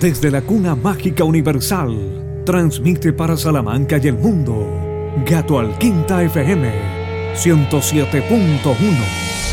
desde la cuna mágica universal, transmite para Salamanca y el mundo Gato Alquinta FM 107.1.